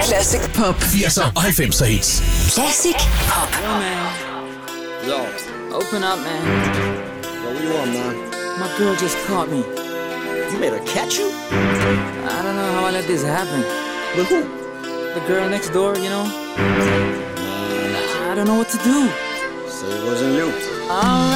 Classic Pop. 80'er og 90'er hits. Classic Pop. Yo, man. Yo. Open up, man. Yo, what you want, man? My girl just caught me. You made her catch you? I don't know how I let this happen. With who? The girl next door, you know? I don't know what to do. So it wasn't you. Alright.